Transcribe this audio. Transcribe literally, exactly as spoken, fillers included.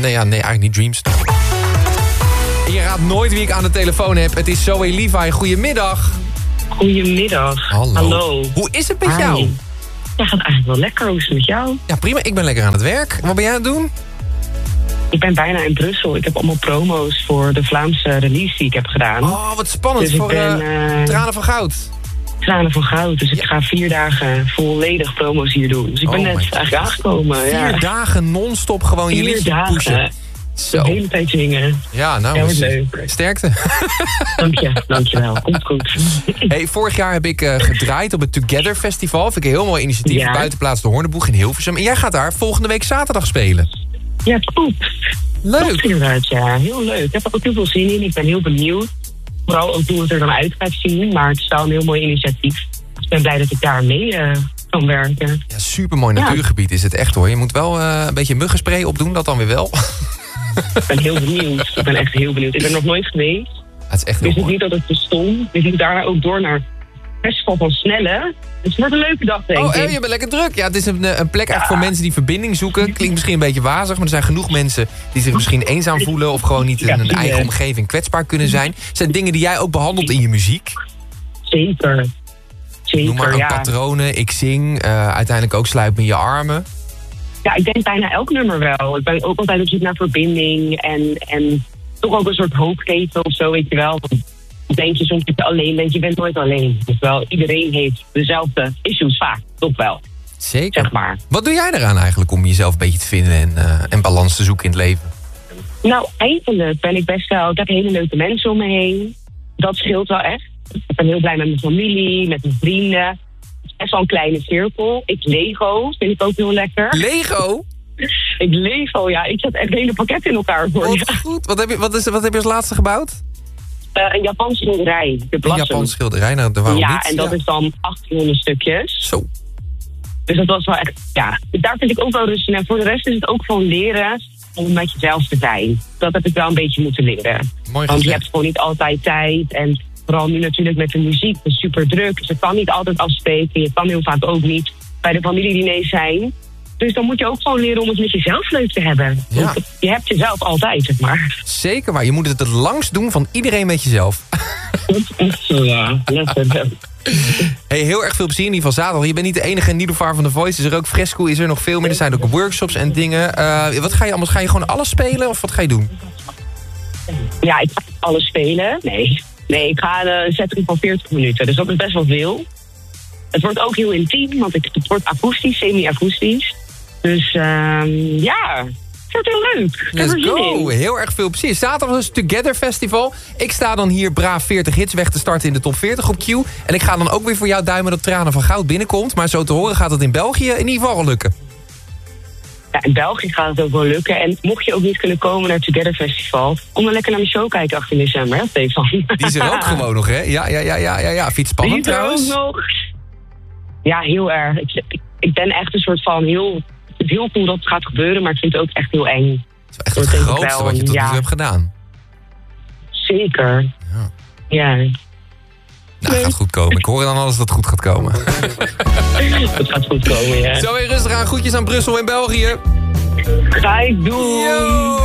nee, ja, nee, eigenlijk niet Dreamstar. Je raadt nooit wie ik aan de telefoon heb. Het is Zoe Levi. Goedemiddag. Goedemiddag. Hallo. Hallo. Hoe is het met Hi. jou? Ja, gaat eigenlijk wel lekker. Hoe is het met jou? Ja, prima. Ik ben lekker aan het werk. Wat ben jij aan het doen? Ik ben bijna in Brussel. Ik heb allemaal promo's voor de Vlaamse release die ik heb gedaan. Oh, wat spannend. Dus voor ik ben, uh, uh, Tranen van Goud. Tranen van Goud. Dus ik Ja. ga vier dagen volledig promo's hier doen. Dus ik ben Oh net my eigenlijk God. aangekomen. Vier ja. dagen non-stop gewoon je Vier liedje dagen. pushen. De Zo. hele tijd zingen. Ja, nou, Ja, wordt dus- leuk. sterkte. Dank je. Dank je wel. Komt goed. Hey, vorig jaar heb ik uh, gedraaid op het Together Festival. Vind ik een heel mooi initiatief. Ja. Buitenplaats de Hoornboeg in Hilversum. En jij gaat daar volgende week zaterdag spelen. Ja, top. Leuk. Inderdaad, ja. Heel leuk. Ik heb er ook heel veel zin in. Ik ben heel benieuwd. Vooral ook hoe het er dan uit gaat zien. Maar het is wel een heel mooi initiatief. Dus ik ben blij dat ik daar mee uh, kan werken. Ja, supermooi Ja. natuurgebied is het echt hoor. Je moet wel uh, een beetje muggenspray opdoen, dat dan weer wel. Ik ben heel benieuwd. Ik ben echt heel benieuwd. Ik ben nog nooit geweest. Het is echt Ik heel wist ook mooi. niet dat het bestond. Dus ik moet daarna ook door naar het festival van Snelle. Dus het wordt een leuke dag, denk Oh, ik. eh, je bent lekker druk. Ja, het is een, een plek echt Ja. voor mensen die verbinding zoeken. Klinkt misschien een beetje wazig, maar er zijn genoeg mensen die zich misschien eenzaam voelen of gewoon niet in Ja, hun die, eigen eh, omgeving kwetsbaar kunnen zijn. Zijn dingen die jij ook behandelt in je muziek? Zeker. Zeker, Noem maar ook ja. patronen, ik zing, uh, uiteindelijk ook sluit me in je armen. Ja, ik denk bijna elk nummer wel. Ik ben ook altijd op zoek naar verbinding en, en toch ook een soort hoop geven of zo, weet je wel. Dan denk je soms dat je alleen bent, je bent nooit alleen. Dus wel, iedereen heeft dezelfde issues vaak, toch wel, Zeker. zeg maar. Wat doe jij eraan eigenlijk om jezelf een beetje te vinden en, uh, en balans te zoeken in het leven? Nou, eigenlijk ben ik best wel, ik heb hele leuke mensen om me heen. Dat scheelt wel echt. Ik ben heel blij met mijn familie, met mijn vrienden. Het is best wel een kleine cirkel. Ik Lego, vind ik ook heel lekker. Lego? Ik Lego, ja, ik zet echt hele pakketten in elkaar voor je. Wat goed. Wat heb je, wat is, wat heb je als laatste gebouwd? Uh, een Japanse schilderij. De Een Blossom. Japans schilderij, nou, waarom Ja, niet? en dat Ja. is dan achthonderd stukjes. Zo. Dus dat was wel echt, ja, daar vind ik ook wel rust in. En voor de rest is het ook gewoon leren om met jezelf te zijn. Dat heb ik wel een beetje moeten leren. Mooi Want je gezegd. hebt gewoon niet altijd tijd. En vooral nu natuurlijk met de muziek, het is super druk. Dus je kan niet altijd afspreken. Je kan heel vaak ook niet bij de familiediners zijn. Dus dan moet je ook gewoon leren om het met jezelf leuk te hebben. Ja. Want je hebt jezelf altijd, zeg maar. Zeker waar. Je moet het het langst doen van iedereen met jezelf. Dat is echt zo, ja. Letterlijk. Hey, heel erg veel plezier in ieder geval zaterdag. Je bent niet de enige Nidovar van The Voice. Is er ook Fresco, is er nog veel meer. Er zijn ook workshops en dingen. Uh, wat ga je allemaal? Ga je gewoon alles spelen of wat ga je doen? Ja, ik ga alles spelen. Nee, nee ik ga een setting van veertig minuten. Dus dat is best wel veel. Het wordt ook heel intiem, want ik, het wordt akoestisch, semi-akoestisch. Dus uh, ja, het wordt heel leuk. Ik heb Let's er zin go. in. Heel erg veel plezier. Zaterdag is Together Festival. Ik sta dan hier braaf veertig hits weg te starten in de top veertig op Q. En ik ga dan ook weer voor jou duimen dat Tranen van Goud binnenkomt. Maar zo te horen gaat het in België in ieder geval lukken. Ja, in België gaat het ook wel lukken. En mocht je ook niet kunnen komen naar het Together Festival, kom dan lekker naar mijn show kijken achttien december, hè, Stefan. Die is er ook gewoon nog, hè? Ja, ja, ja, ja, ja. ja. Vind je het spannend Die is er trouwens? ook nog. Ja, heel erg. Ik, ik, ik ben echt een soort van heel... Het is heel cool dat het gaat gebeuren, maar ik vind het ook echt heel eng. Het is wel echt Dat het denk ik grootste wel, wat je tot nu ja. toe hebt gedaan. Zeker. Ja. Ja. Nou, gaat goed komen. Ik hoor dan alles dat het goed gaat komen. Het gaat goed komen, ja. Zo weer rustig aan. Groetjes aan Brussel en België. Ga ik doen. Yo!